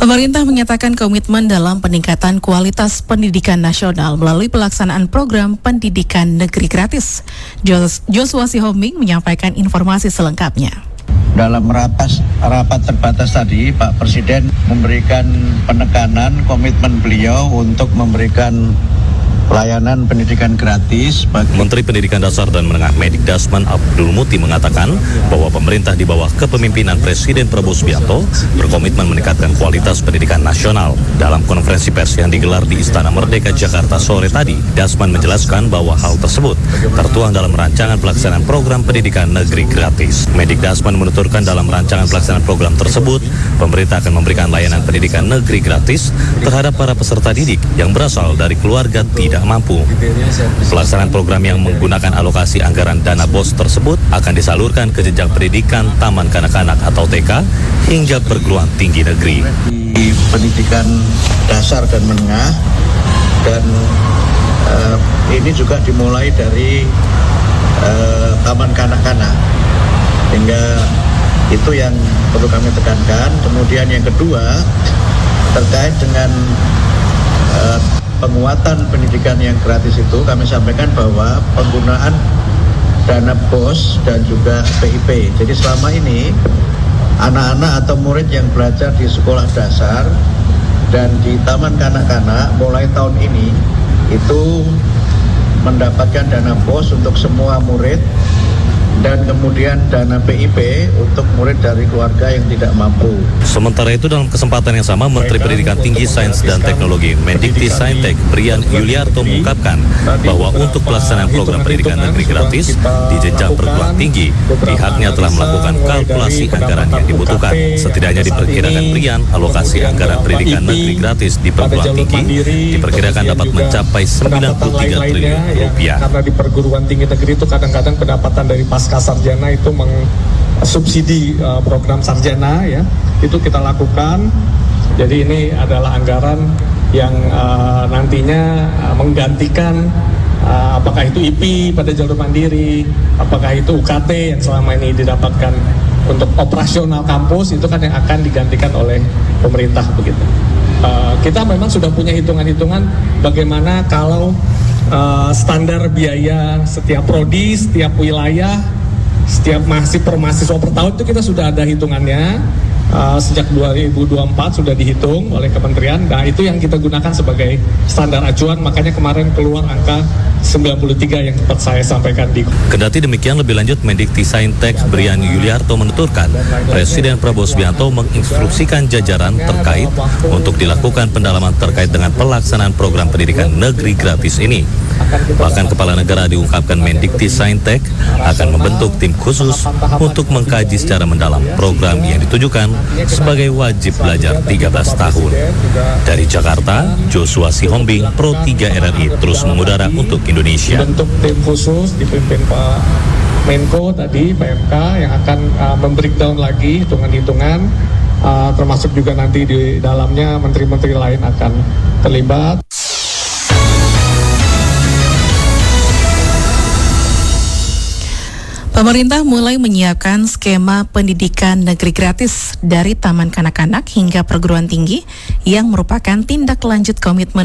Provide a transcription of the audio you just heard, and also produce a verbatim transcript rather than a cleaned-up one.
Pemerintah menyatakan komitmen dalam peningkatan kualitas pendidikan nasional melalui pelaksanaan program pendidikan negeri gratis. Jos- Joshua Sihombing menyampaikan informasi selengkapnya. Dalam rapat, rapat terbatas tadi, Pak Presiden memberikan penekanan komitmen beliau untuk memberikan pelayanan pendidikan gratis bagi Menteri Pendidikan Dasar dan Menengah Medikdasman Abdul Muti mengatakan bahwa pemerintah di bawah kepemimpinan Presiden Prabowo Subianto berkomitmen meningkatkan kualitas pendidikan nasional. Dalam konferensi pers yang digelar di Istana Merdeka Jakarta sore tadi, Dasman menjelaskan bahwa hal tersebut tertuang dalam rancangan pelaksanaan program pendidikan negeri gratis. Medikdasman menuturkan dalam rancangan pelaksanaan program tersebut, pemerintah akan memberikan layanan pendidikan negeri gratis terhadap para peserta didik yang berasal dari keluarga tidak mampu. Pelaksanaan program yang menggunakan alokasi anggaran dana B O S tersebut akan disalurkan ke jenjang pendidikan taman kanak-kanak atau T K hingga perguruan tinggi negeri. Di pendidikan dasar dan menengah, dan uh, ini juga dimulai dari uh, taman kanak-kanak, hingga itu yang perlu kami tekankan. Kemudian yang kedua terkait dengan uh, penguatan pendidikan yang gratis itu, kami sampaikan bahwa penggunaan dana B O S dan juga P I P. Jadi selama ini anak-anak atau murid yang belajar di sekolah dasar dan di taman kanak-kanak mulai tahun ini itu mendapatkan dana B O S untuk semua murid, dan kemudian dana P I P untuk murid dari keluarga yang tidak mampu. Sementara itu dalam kesempatan yang sama, Menteri Pendidikan Tinggi, Sains dan Teknologi Mendikti-Saintek Brian Yuliarto mengungkapkan bahwa untuk pelaksanaan program pendidikan negeri gratis di jenjang perguruan tinggi, pihaknya telah melakukan kalkulasi anggaran yang dibutuhkan. Setidaknya diperkirakan Brian, alokasi anggaran pendidikan negeri gratis di perguruan tinggi diperkirakan dapat mencapai sembilan puluh tiga triliun rupiah. Karena di perguruan tinggi negeri itu kadang-kadang pendapatan dari pasca sarjana itu mengsubsidi uh, program sarjana, ya, itu kita lakukan. Jadi ini adalah anggaran yang uh, nantinya uh, menggantikan uh, apakah itu I P I pada jalur mandiri, apakah itu U K T yang selama ini didapatkan untuk operasional kampus, itu kan yang akan digantikan oleh pemerintah begitu. Uh, kita memang sudah punya hitungan-hitungan bagaimana kalau uh, standar biaya setiap prodi, setiap wilayah, setiap mahasiswa per mahasiswa per tahun itu kita sudah ada hitungannya. Uh, sejak dua ribu dua puluh empat sudah dihitung oleh kementerian. Nah, itu yang kita gunakan sebagai standar acuan, makanya kemarin keluar angka sembilan puluh tiga yang sempat saya sampaikan di. Kendati demikian, lebih lanjut Mendikti-Saintek Brian Yuliarto menuturkan Presiden Prabowo Subianto menginstruksikan jajaran terkait untuk dilakukan pendalaman terkait dengan pelaksanaan program pendidikan negeri gratis ini. Bahkan Kepala Negara diungkapkan Mendikti-Saintek akan membentuk tim khusus untuk mengkaji secara mendalam program yang ditujukan sebagai wajib belajar tiga belas tahun. Dari Jakarta, Joshua Sihombing, Pro tiga R R I terus mengudara untuk Indonesia. Bentuk tim khusus dipimpin Pak Menko tadi, P M K, yang akan uh, membreakdown lagi hitungan-hitungan, uh, termasuk juga nanti di dalamnya menteri-menteri lain akan terlibat. Pemerintah mulai menyiapkan skema pendidikan negeri gratis dari taman kanak-kanak hingga perguruan tinggi yang merupakan tindak lanjut komitmen